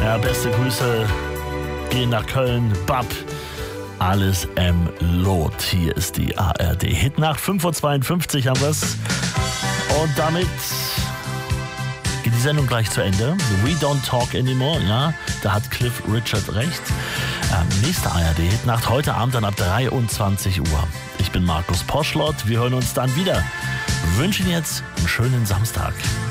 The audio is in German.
Ja, beste Grüße gehen nach Köln. Bab, alles Lot. Hier ist die ARD. Hitnacht 5:52 Uhr haben wir's. Und damit geht die Sendung gleich zu Ende. We don't talk anymore, ja. Da hat Cliff Richard recht. Nächste ARD-Hitnacht heute Abend dann ab 23 Uhr. Ich bin Markus Poschlott. Wir hören uns dann wieder. Wünschen jetzt einen schönen Samstag.